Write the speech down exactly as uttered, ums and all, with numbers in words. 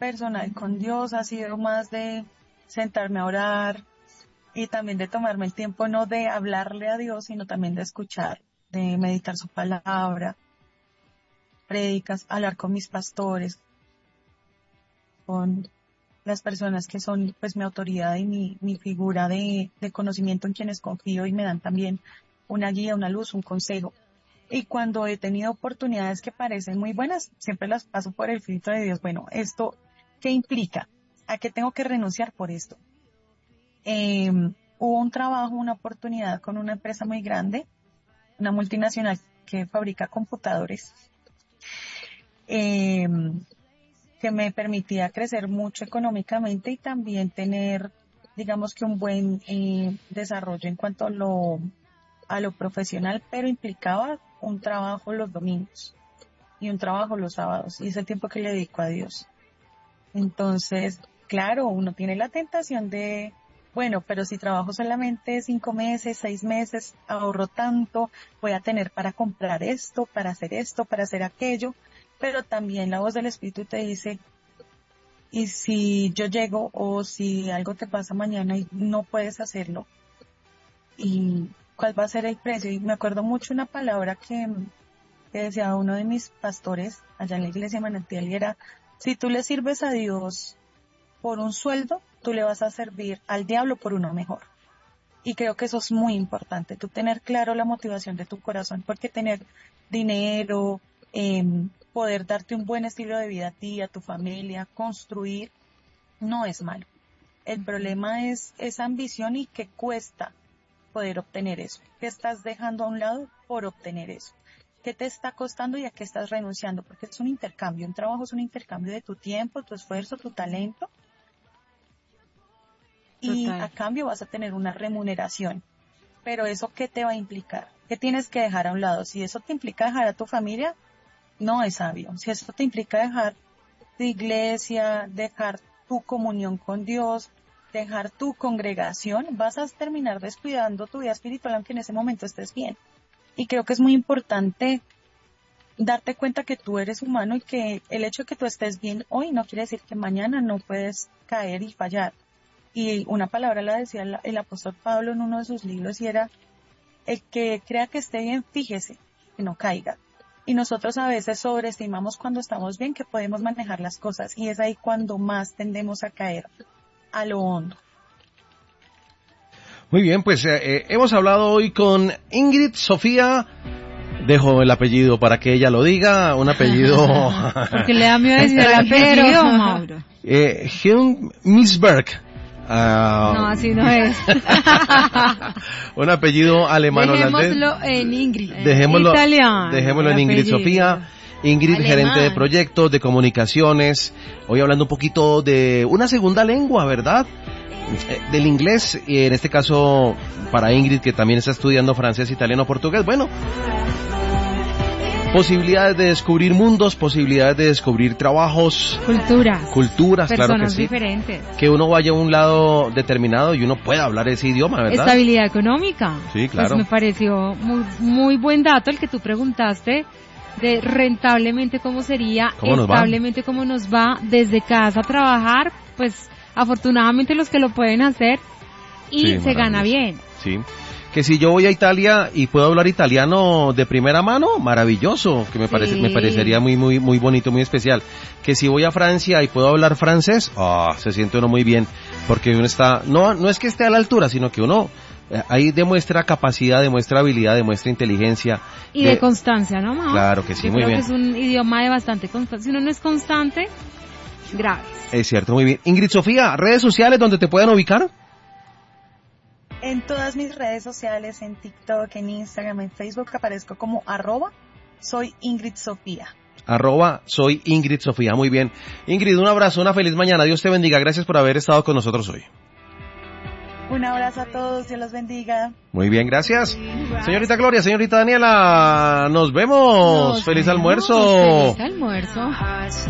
personal con Dios ha sido más de sentarme a orar y también de tomarme el tiempo no de hablarle a Dios, sino también de escuchar, de meditar su palabra, prédicas, hablar con mis pastores, con las personas que son pues mi autoridad y mi, mi figura de, de conocimiento en quienes confío y me dan también una guía, una luz, un consejo. Y cuando he tenido oportunidades que parecen muy buenas, siempre las paso por el filtro de Dios. Bueno, ¿esto qué implica? ¿A qué tengo que renunciar por esto? Eh, hubo un trabajo, una oportunidad con una empresa muy grande, una multinacional que fabrica computadores, eh, que me permitía crecer mucho económicamente y también tener, digamos que un buen eh, desarrollo en cuanto a lo, a lo profesional, pero implicaba un trabajo los domingos y un trabajo los sábados, y es el tiempo que le dedico a Dios. Entonces, claro, uno tiene la tentación de, bueno, pero si trabajo solamente cinco meses, seis meses, ahorro tanto, voy a tener para comprar esto, para hacer esto, para hacer aquello, pero también la voz del Espíritu te dice, y si yo llego o si algo te pasa mañana y no puedes hacerlo, ¿y cuál va a ser el precio? Y me acuerdo mucho una palabra que, que decía uno de mis pastores allá en la iglesia Manantial, y era, si tú le sirves a Dios por un sueldo, tú le vas a servir al diablo por uno mejor. Y creo que eso es muy importante, tú tener claro la motivación de tu corazón, porque tener dinero, eh, poder darte un buen estilo de vida a ti, a tu familia, construir, no es malo. El problema es esa ambición y que cuesta poder obtener eso. ¿Qué estás dejando a un lado por obtener eso? ¿Qué te está costando y a qué estás renunciando? Porque es un intercambio, un trabajo es un intercambio de tu tiempo, tu esfuerzo, tu talento. Y Total. a cambio vas a tener una remuneración. Pero ¿eso qué te va a implicar? ¿Qué tienes que dejar a un lado? Si eso te implica dejar a tu familia, no es sabio. Si eso te implica dejar tu iglesia, dejar tu comunión con Dios, dejar tu congregación, vas a terminar descuidando tu vida espiritual aunque en ese momento estés bien. Y creo que es muy importante darte cuenta que tú eres humano y que el hecho de que tú estés bien hoy no quiere decir que mañana no puedes caer y fallar. Y una palabra la decía el, el apóstol Pablo en uno de sus libros y era, el que crea que esté bien, fíjese, que no caiga. Y nosotros a veces sobreestimamos cuando estamos bien que podemos manejar las cosas y es ahí cuando más tendemos a caer a lo hondo. Muy bien, pues eh, hemos hablado hoy con Ingrid Sofía. Dejo el apellido para que ella lo diga, un apellido... Porque le da miedo decir el apellido, Mauro. Eh, Hilmisberg. Uh, no, así no es. Un apellido alemán holandés. Dejémoslo en Ingrid. Dejémoslo, Italiano. Dejémoslo en Ingrid apellido. Sofía. Ingrid, Alemán. Gerente de proyectos, de comunicaciones. Hoy hablando un poquito de una segunda lengua, ¿verdad? Del inglés, y en este caso para Ingrid, que también está estudiando francés, italiano, portugués. Bueno, posibilidades de descubrir mundos, posibilidades de descubrir trabajos, culturas, culturas, personas claro que sí. diferentes. Que uno vaya a un lado determinado y uno pueda hablar ese idioma, ¿verdad? Estabilidad económica. Sí, claro. Pues me pareció muy, muy buen dato el que tú preguntaste de rentablemente cómo sería, ¿Cómo nos va? establemente cómo nos va desde casa a trabajar, pues afortunadamente los que lo pueden hacer y Sí, se gana bien. Sí. Que si yo voy a Italia y puedo hablar italiano de primera mano, maravilloso, que me Sí. parece, me parecería muy, muy, muy bonito, muy especial. Que si voy a Francia y puedo hablar francés, ah, se siente uno muy bien, porque uno está, no, no es que esté a la altura, sino que uno eh, ahí demuestra capacidad, demuestra habilidad, demuestra inteligencia. Y de, de constancia, ¿no, Mau? Claro que sí, Yo muy creo bien. que es un idioma de bastante constancia. Si uno no es constante, grave. Es cierto, muy bien. Ingrid Sofía, redes sociales donde te puedan ubicar. En todas mis redes sociales, en TikTok, en Instagram, en Facebook, aparezco como arroba soy Ingrid Sofía. Arroba soy Ingrid Sofía, muy bien. Ingrid, un abrazo, una feliz mañana. Dios te bendiga. Gracias por haber estado con nosotros hoy. Un abrazo a todos, Dios los bendiga. Muy bien, gracias. Señorita Gloria, señorita Daniela, nos vemos. Nos Feliz vemos. almuerzo. Feliz almuerzo.